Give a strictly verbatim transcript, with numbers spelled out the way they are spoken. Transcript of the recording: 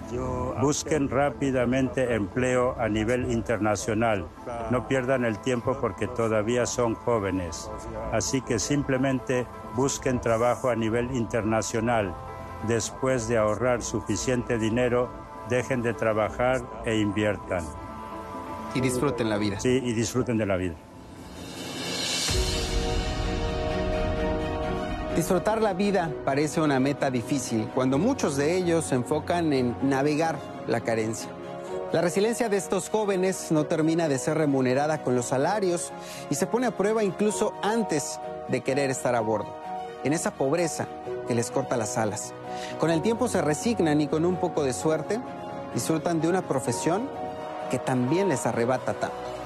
Busquen rápidamente empleo a nivel internacional. No pierdan el tiempo porque todavía son jóvenes. Así que simplemente busquen trabajo a nivel internacional. Después de ahorrar suficiente dinero, dejen de trabajar e inviertan. Y disfruten la vida. Sí, y disfruten de la vida. Disfrutar la vida parece una meta difícil, cuando muchos de ellos se enfocan en navegar la carencia. La resiliencia de estos jóvenes no termina de ser remunerada con los salarios y se pone a prueba incluso antes de querer estar a bordo, en esa pobreza que les corta las alas. Con el tiempo se resignan y con un poco de suerte disfrutan de una profesión que también les arrebata tanto.